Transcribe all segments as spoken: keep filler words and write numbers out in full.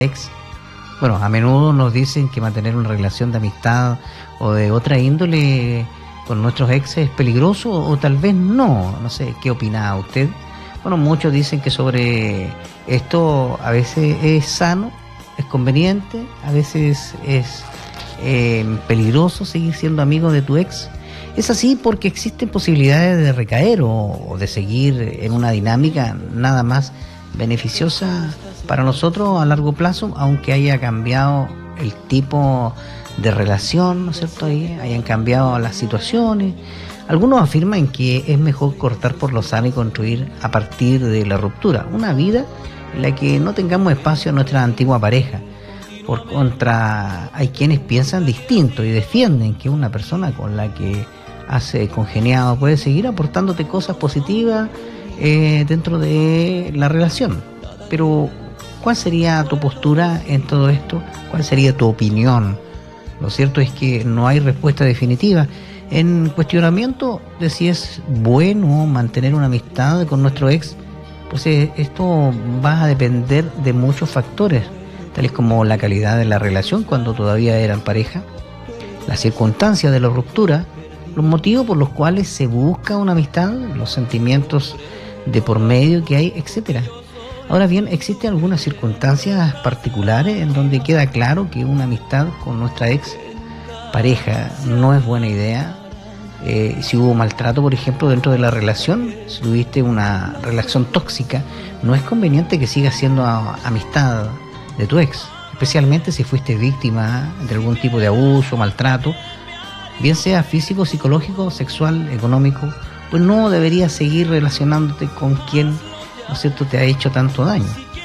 ex. Bueno, a menudo nos dicen que mantener una relación de amistad o de otra índole con nuestros ex es peligroso, o tal vez no. No sé, ¿qué opina usted? Bueno, muchos dicen que sobre esto a veces es sano, es conveniente, a veces es eh, peligroso seguir siendo amigo de tu ex. Es así porque existen posibilidades de recaer o, o de seguir en una dinámica nada más beneficiosa para nosotros a largo plazo, aunque haya cambiado el tipo de relación, ¿no es cierto? Ahí hayan cambiado las situaciones. Algunos afirman que es mejor cortar por lo sano y construir a partir de la ruptura una vida en la que no tengamos espacio a nuestra antigua pareja. Por contra, hay quienes piensan distinto y defienden que una persona con la que has congeniado puede seguir aportándote cosas positivas eh, dentro de la relación. Pero, ¿cuál sería tu postura en todo esto? ¿Cuál sería tu opinión? Lo cierto es que no hay respuesta definitiva en cuestionamiento de si es bueno mantener una amistad con nuestro ex. Pues eh, esto va a depender de muchos factores, tales como la calidad de la relación cuando todavía eran pareja, las circunstancias de la ruptura, los motivos por los cuales se busca una amistad, los sentimientos de por medio que hay, etcétera. Ahora bien, existen algunas circunstancias particulares en donde queda claro que una amistad con nuestra ex pareja no es buena idea. Eh, si hubo maltrato, por ejemplo, dentro de la relación, si tuviste una relación tóxica, no es conveniente que sigas siendo a, amistad de tu ex, especialmente si fuiste víctima de algún tipo de abuso, maltrato, bien sea físico, psicológico, sexual, económico. Pues no deberías seguir relacionándote con quien, ¿no es cierto?, te ha hecho tanto daño.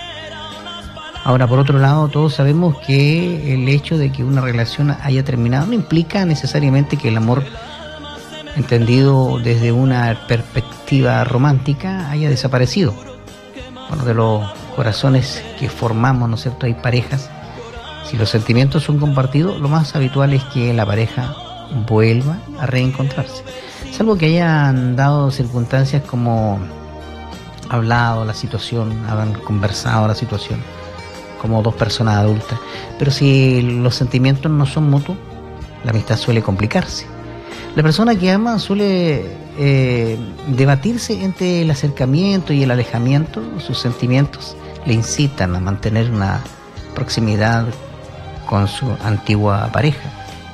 Ahora, por otro lado, todos sabemos que el hecho de que una relación haya terminado no implica necesariamente que el amor, entendido desde una perspectiva romántica, haya desaparecido. Bueno, de los corazones que formamos, ¿no es cierto?, hay parejas. Si los sentimientos son compartidos, lo más habitual es que la pareja vuelva a reencontrarse, salvo que hayan dado circunstancias como hablado la situación, hayan conversado la situación como dos personas adultas. Pero si los sentimientos no son mutuos, la amistad suele complicarse. La persona que ama suele eh, debatirse entre el acercamiento y el alejamiento. Sus sentimientos le incitan a mantener una proximidad con su antigua pareja.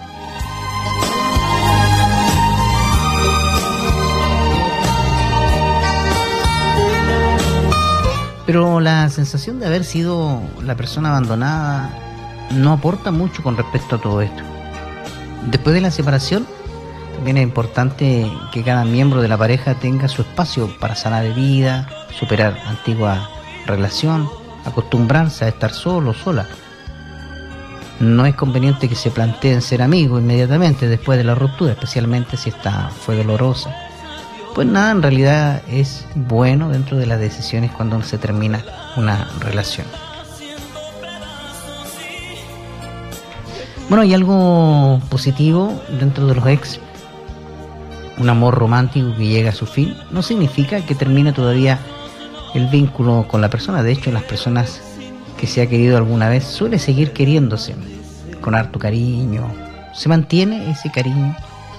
Pero la sensación de haber sido la persona abandonada no aporta mucho con respecto a todo esto. Después de la separación, también es importante que cada miembro de la pareja tenga su espacio para sanar heridas, superar antigua relación, acostumbrarse a estar solo o sola. No es conveniente que se planteen ser amigos inmediatamente después de la ruptura, especialmente si esta fue dolorosa. Pues nada, en realidad es bueno dentro de las decisiones cuando se termina una relación. Bueno, hay algo positivo dentro de los ex. Un amor romántico que llega a su fin no significa que termine todavía el vínculo con la persona. De hecho, las personas que se ha querido alguna vez suele seguir queriéndose con harto cariño. Se mantiene ese cariño.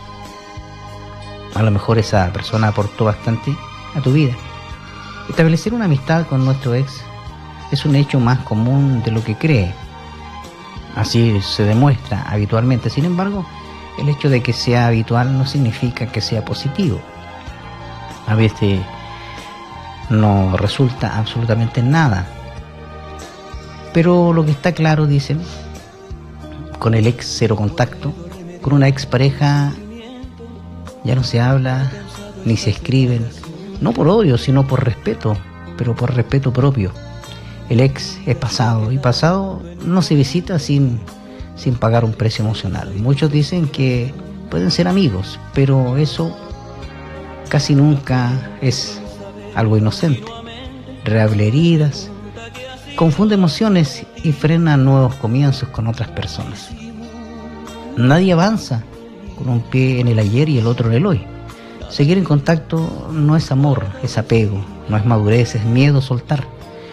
A lo mejor esa persona aportó bastante a tu vida. Establecer una amistad con nuestro ex es un hecho más común de lo que cree. Así se demuestra habitualmente. Sin embargo, el hecho de que sea habitual no significa que sea positivo. A veces no resulta absolutamente nada. Pero lo que está claro, dicen, con el ex cero contacto, con una ex pareja ya no se habla ni se escriben, no por odio, sino por respeto, pero por respeto propio. El ex es pasado, y pasado no se visita sin, sin pagar un precio emocional. Muchos dicen que pueden ser amigos, pero eso casi nunca es algo inocente. Reabre heridas, confunde emociones y frena nuevos comienzos con otras personas. Nadie avanza con un pie en el ayer y el otro en el hoy. Seguir en contacto no es amor, es apego, no es madurez, es miedo a soltar.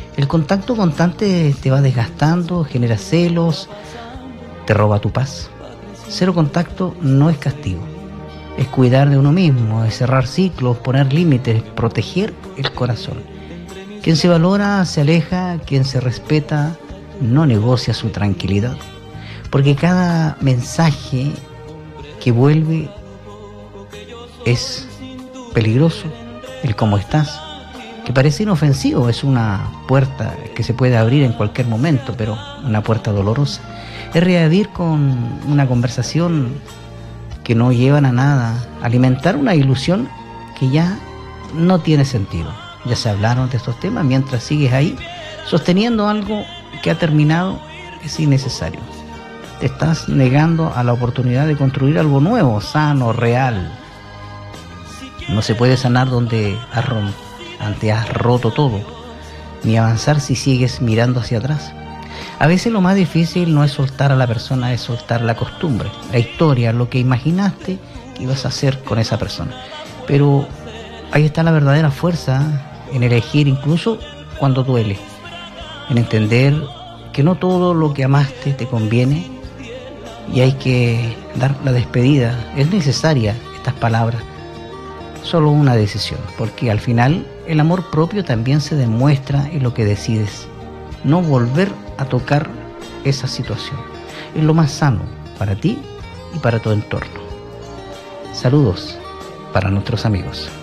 El contacto constante te va desgastando, genera celos, te roba tu paz. Cero contacto no es castigo, es cuidar de uno mismo, es cerrar ciclos, poner límites, proteger el corazón. Quien se valora se aleja, quien se respeta no negocia su tranquilidad, porque cada mensaje que vuelve es peligroso. El cómo estás, que parece inofensivo, es una puerta que se puede abrir en cualquier momento, pero una puerta dolorosa. Es readir con una conversación que no llevan a nada, alimentar una ilusión que ya no tiene sentido. Ya se hablaron de estos temas, mientras sigues ahí sosteniendo algo que ha terminado, es innecesario. Te estás negando a la oportunidad de construir algo nuevo, sano, real. No se puede sanar donde has, rom- ante has roto todo, ni avanzar si sigues mirando hacia atrás. A veces lo más difícil no es soltar a la persona, es soltar la costumbre, la historia, lo que imaginaste que ibas a hacer con esa persona. Pero ahí está la verdadera fuerza en elegir, incluso cuando duele, en entender que no todo lo que amaste te conviene y hay que dar la despedida. Es necesaria estas palabras, solo una decisión, porque al final el amor propio también se demuestra en lo que decides. No volver a tocar esa situación es lo más sano para ti y para tu entorno. Saludos para nuestros amigos.